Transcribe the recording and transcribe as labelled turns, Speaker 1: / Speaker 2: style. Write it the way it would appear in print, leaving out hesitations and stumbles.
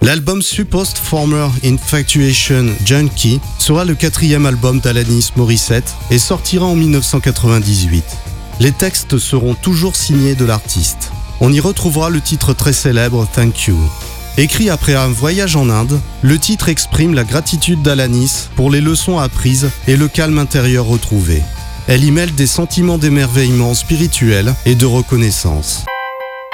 Speaker 1: L'album Supposed Former Infatuation Junkie sera le 4e album d'Alanis Morissette et sortira en 1998. Les textes seront toujours signés de l'artiste. On y retrouvera le titre très célèbre Thank You. Écrit après un voyage en Inde, le titre exprime la gratitude d'Alanis pour les leçons apprises et le calme intérieur retrouvé. Elle y mêle des sentiments d'émerveillement spirituel et de reconnaissance.